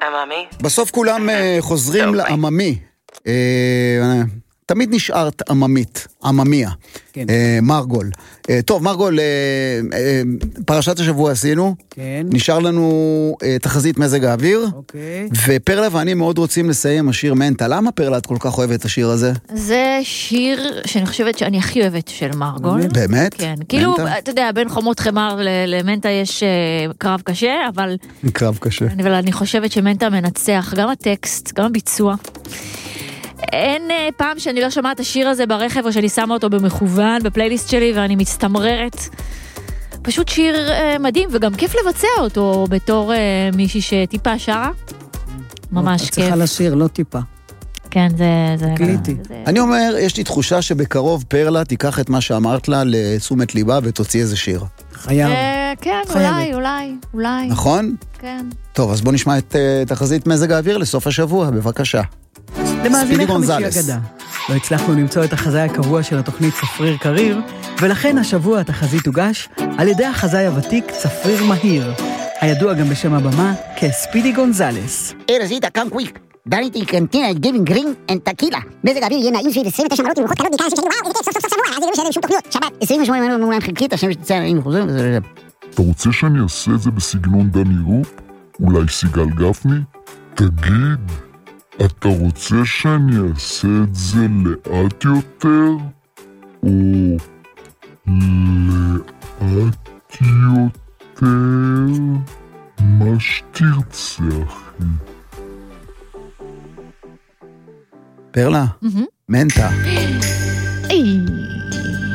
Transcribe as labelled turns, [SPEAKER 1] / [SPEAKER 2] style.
[SPEAKER 1] עממי?
[SPEAKER 2] בסוף כולם חוזרים לעממי. תמיד נשארת עממית, עממיה.
[SPEAKER 3] כן.
[SPEAKER 2] מרגול. טוב, מרגול, פרשת השבוע עשינו.
[SPEAKER 3] כן.
[SPEAKER 2] נשאר לנו תחזית מזג האוויר.
[SPEAKER 3] אוקיי.
[SPEAKER 2] ופרלה ואני מאוד רוצים לסיים השיר מנטה. למה פרלה את כל כך אוהבת את השיר הזה?
[SPEAKER 4] זה שיר שאני חושבת שאני הכי אוהבת של מרגול.
[SPEAKER 2] באמת?
[SPEAKER 4] כן. כאילו,
[SPEAKER 2] מנטה?
[SPEAKER 4] אתה יודע, בין חומות חמר למנטה יש קרב קשה, אבל...
[SPEAKER 2] קרב קשה.
[SPEAKER 4] אבל אני חושבת שמנטה מנצח גם הטקסט, גם הביצוע. אין פעם שאני לא שומעת את השיר הזה ברכב, או שאני שמה אותו במכוון, בפלייליסט שלי, ואני מצטמררת. פשוט שיר מדהים, וגם כיף לבצע אותו בתור מישהי שטיפה שרה. ממש כיף.
[SPEAKER 3] צריכה לשיר, לא טיפה.
[SPEAKER 4] כן, זה...
[SPEAKER 3] קליטי.
[SPEAKER 2] אני אומר, יש לי תחושה שבקרוב פרלה תיקח את מה שאמרת לה לתשומת ליבה ותוציא איזה שיר.
[SPEAKER 3] חייב.
[SPEAKER 4] כן, אולי.
[SPEAKER 2] נכון?
[SPEAKER 4] כן.
[SPEAKER 2] טוב, אז בוא נשמע את תחזית מזג האוויר לסוף השבוע, בבקשה.
[SPEAKER 3] למאזיני חמישי
[SPEAKER 2] גונזלס.
[SPEAKER 3] אגדה. לא הצלחנו למצוא את החזאי הקבוע של התוכנית צפריר קריר, ולכן השבוע התחזית הוגש על ידי החזאי הוותיק צפריר מהיר, הידוע גם בשם הבמה כספידי גונזלס.
[SPEAKER 5] Erosita, come quick. Danity cantina giving green and tequila. מזג האוויר יהיה נעים של 29 מעלות ומלכות קלות בעיקר שכן וואו, איזה סוף שבוע, אז יהיה שום תוכניות. שבת, 28 מעלות מעולם חלקית, השם שתצא נעים וחוזרים.
[SPEAKER 6] אתה רוצה שאני אעשה את זה בסגנון דני רופ? אולי סיגל גפני? תגיד, אתה רוצה שאני אעשה את זה לאט יותר? או לאט יותר? מה שתרצה, אחי.
[SPEAKER 2] פרלה, מנטה.